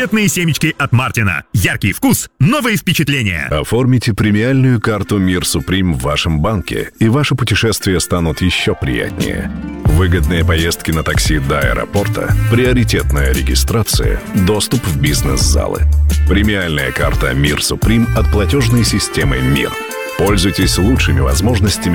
Конфетные семечки от Мартина. Яркий вкус, новые впечатления. Оформите премиальную карту «Мир Суприм» в вашем банке, и ваши путешествия станут еще приятнее. Выгодные поездки на такси до аэропорта, приоритетная регистрация, доступ в бизнес-залы. Премиальная карта «Мир Суприм» от платежной системы «Мир». Пользуйтесь лучшими возможностями